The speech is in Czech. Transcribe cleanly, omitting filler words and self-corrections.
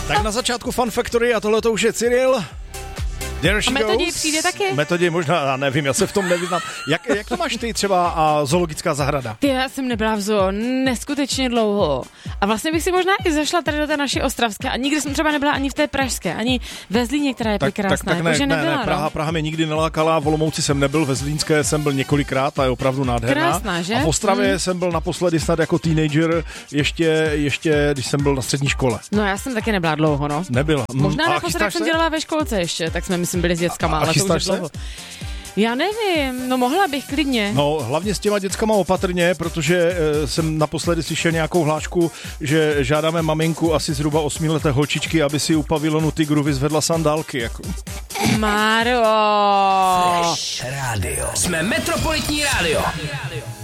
Tak na začátku Fun Factory a tohle to už je Cyril. A Metodí přijde taky? Metodí možná, já nevím, já se v tom nevyznám. Jak to máš ty třeba a zoologická zahrada? Já jsem nebyla v zoo neskutečně dlouho. A vlastně bych si možná i zašla tady do té naší ostravské. A nikdy jsem třeba nebyla ani v té pražské, ani ve Zlíně, která je krásná. Tak ne, Praha mě nikdy nelákala, v Olomouci jsem nebyl, ve Zlínské jsem byl několikrát, ta je opravdu nádherná. Krásná, že? A v Ostravě jsem byl naposledy snad jako teenager, ještě když jsem byl na střední škole. No já jsem taky nebyla dlouho, no. Nebyla. Možná naposledy jsem dělala ve školce ještě, tak jsme myslím byli s dětskama, ale to už je dlouho. Já nevím, no mohla bych klidně. No hlavně s těma dětskama opatrně, protože jsem naposledy slyšel nějakou hlášku, že žádáme maminku asi zhruba 8leté holčičky, aby si u pavilonu Tigru vyzvedla sandálky. Jako. Máro. Fresh Radio. Jsme Metropolitní rádio.